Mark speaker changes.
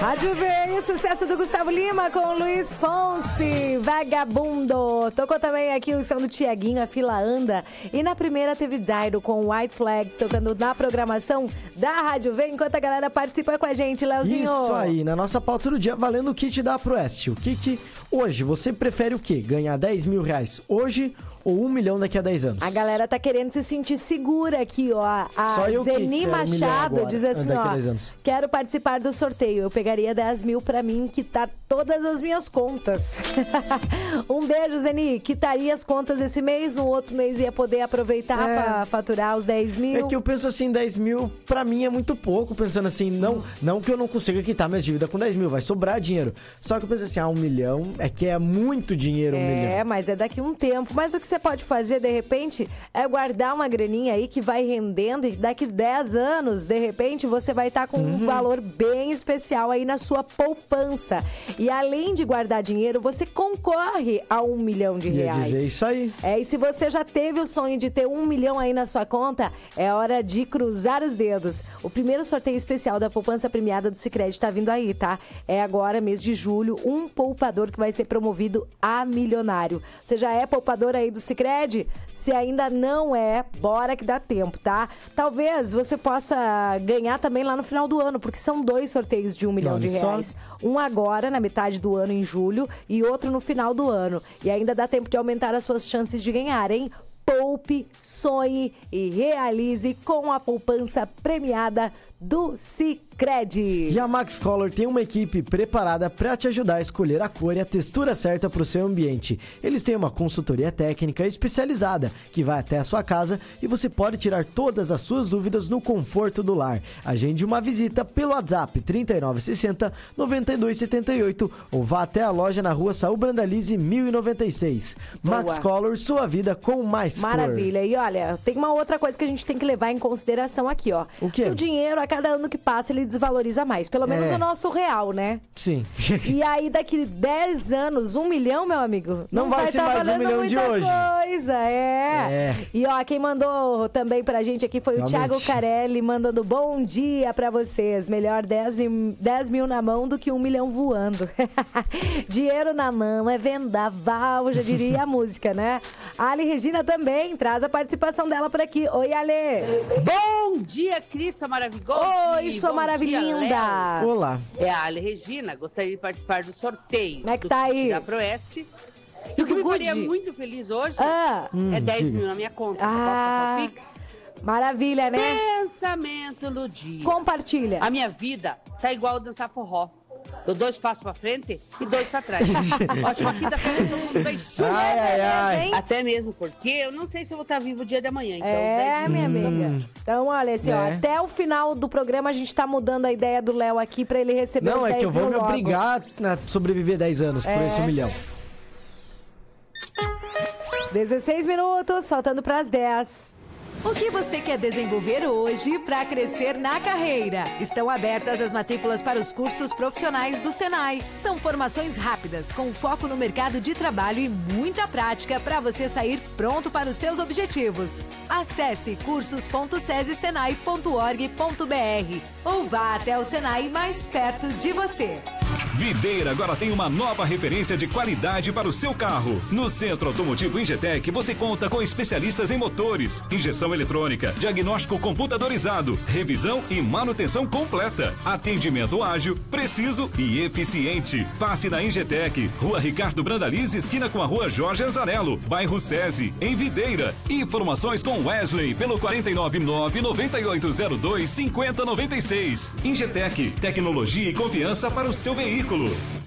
Speaker 1: Rádio Vem, sucesso do Gustavo Lima com o Luiz Fonsi, Vagabundo. Tocou também aqui o som do Tiaguinho, A Fila Anda. E na primeira teve Dairo com White Flag, tocando na programação da Rádio Vem, enquanto a galera participa com a gente, Leozinho.
Speaker 2: Isso aí, na nossa pauta do dia, valendo o kit da Proeste. O que hoje, você prefere o quê? Ganhar 10 mil reais hoje ou 1 milhão daqui a 10 anos?
Speaker 1: A galera tá querendo se sentir segura aqui, ó. A Zeni Machado
Speaker 2: agora,
Speaker 1: diz assim, ó, quero participar do sorteio. Eu pegaria 10 mil pra mim, quitar todas as minhas contas. Um beijo, Zeni. Quitaria as contas esse mês, no outro mês ia poder aproveitar pra faturar os 10 mil.
Speaker 2: É que eu penso assim, 10 mil pra mim é muito pouco, pensando assim, não que eu não consiga quitar minhas dívidas com 10 mil, vai sobrar dinheiro. Só que eu penso assim, 1 milhão, é que é muito dinheiro, 1 milhão.
Speaker 1: É, mas é daqui a um tempo. Mas o que você pode fazer, de repente, é guardar uma graninha aí que vai rendendo e daqui 10 anos, de repente, você vai estar com um valor bem especial aí na sua poupança. E além de guardar dinheiro, você concorre a 1 milhão de reais.
Speaker 2: Ia dizer isso aí.
Speaker 1: E se você já teve o sonho de ter 1 milhão aí na sua conta, é hora de cruzar os dedos. O primeiro sorteio especial da poupança premiada do Sicredi tá vindo aí, tá? É agora, mês de julho, um poupador que vai ser promovido a milionário. Você já é poupador aí do Sicredi? Se ainda não é, bora que dá tempo, tá? Talvez você possa ganhar também lá no final do ano, porque são 2 sorteios de 1 milhão de reais. Um agora, na metade do ano, em julho, e outro no final do ano. E ainda dá tempo de aumentar as suas chances de ganhar, hein? Poupe, sonhe e realize com a poupança premiada do Sicredi.
Speaker 2: E a Max Color tem uma equipe preparada para te ajudar a escolher a cor e a textura certa para o seu ambiente. Eles têm uma consultoria técnica especializada que vai até a sua casa e você pode tirar todas as suas dúvidas no conforto do lar. Agende uma visita pelo WhatsApp 3960 9278 ou vá até a loja na rua Saul Brandalize 1096. Boa. Max Color, sua vida com mais
Speaker 1: Maravilha.
Speaker 2: cor.
Speaker 1: E olha, tem uma outra coisa que a gente tem que levar em consideração aqui, ó.
Speaker 2: O quê?
Speaker 1: O dinheiro, a cada ano que passa, ele desvaloriza mais. Pelo menos o nosso real, né?
Speaker 2: Sim.
Speaker 1: E aí, daqui 10 anos, 1 milhão, meu amigo,
Speaker 2: não vai ser mais 1 milhão de hoje.
Speaker 1: Coisa, E ó, quem mandou também pra gente aqui foi o Thiago Carelli, mandando bom dia pra vocês. Melhor 10 mil na mão do que 1 milhão voando. Dinheiro na mão é vendaval, já diria a música, né? A Ali Regina também traz a participação dela por aqui. Oi, Ale!
Speaker 3: Bom dia, Cris, sua maravilhosa.
Speaker 1: Oi, sou maravilhinda.
Speaker 2: Olá.
Speaker 3: É a Ale Regina, gostaria de participar do sorteio.
Speaker 1: Como é que tá aí?
Speaker 3: Da Proeste. E o que me faria muito feliz hoje é 10 mil na minha conta. Você posso passar o Pix?
Speaker 1: Maravilha, né?
Speaker 3: Pensamento no dia.
Speaker 1: Compartilha.
Speaker 3: A minha vida tá igual dançar forró. Dou 2 passos pra frente e 2 pra trás. Ótima quinta-feira, todo mundo bem chuva. Até mesmo porque eu não sei se eu vou estar vivo o dia de amanhã. Então,
Speaker 1: minha amiga. Então, olha, assim, ó, até o final do programa a gente tá mudando a ideia do Léo aqui pra ele receber os 10 mil.
Speaker 2: Não, é que eu vou me obrigar a sobreviver 10 anos por esse 1 milhão.
Speaker 1: 16 minutos, faltando pras 10.
Speaker 4: O que você quer desenvolver hoje para crescer na carreira? Estão abertas as matrículas para os cursos profissionais do Senai. São formações rápidas, com foco no mercado de trabalho e muita prática para você sair pronto para os seus objetivos. Acesse cursos.sesesenai.org.br ou vá até o Senai mais perto de você.
Speaker 5: Videira agora tem uma nova referência de qualidade para o seu carro. No Centro Automotivo Ingetec, você conta com especialistas em motores, injeção eletrônica, diagnóstico computadorizado, revisão e manutenção completa. Atendimento ágil, preciso e eficiente. Passe na Ingetec, Rua Ricardo Brandalize, esquina com a Rua Jorge Azarello, bairro SESI, em Videira. Informações com Wesley pelo 499-9802-5096. Ingetec, tecnologia e confiança para o seu veículo.